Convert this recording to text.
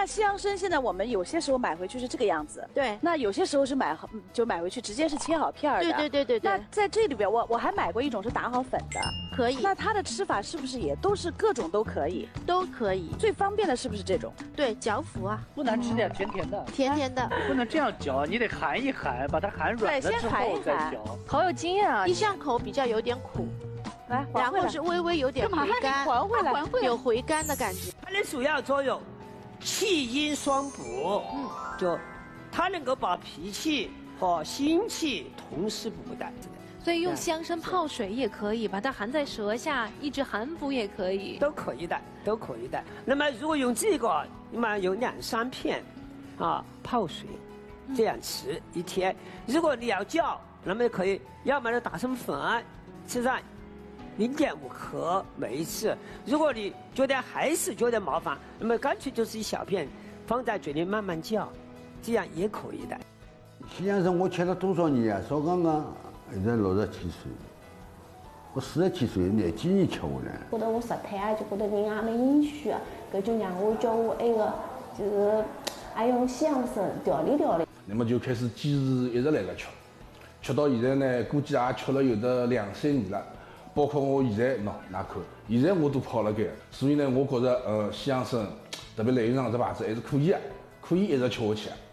那西洋参现在我们有些时候买回去是这个样子， 对。 那有些时候是买回去直接是切好片儿的。 对。 那在这里边，我还买过一种是打好粉的， 可以。 那它的吃法是不是也都是各种都可以？ 都可以。 最方便的是不是这种？ 对，嚼服啊。 不难吃点甜甜的。 甜甜的。 不能这样嚼，你得含一含，把它含软了之后再嚼。 好有经验啊！ 一上口比较有点苦。 来， 然后是微微有点回甘， 还回来， 有回甘的感觉。 它的主要作用，气阴双补，就它能够把脾气和心气同时补的。 所以用香参泡水也可以，把它含在舌下，一直含服也可以， 都可以的，都可以的。那么如果用这个，那么有2、3片，泡水，这样吃一天。如果你要嚼，那么可以要么就打成粉，吃上0.5克每一次。如果你觉得还是觉得麻烦，那么干脆就是一小片放在嘴里慢慢嚼，这样也可以的。 西洋参我吃了多少年啊？说刚刚现在67岁，我47岁廿几年吃下来。 觉得我舌苔啊，就觉得人也没阴虚啊，搿就让我叫我就是用西洋参调理调理。 那么就开始坚持一直来个吃，吃到现在呢，估计也吃了有的2、3年了。包括我现在哪看，现在我都泡了盖，所以呢，我觉着西洋参特别来源上这牌子还是可以的，可以一直吃下去。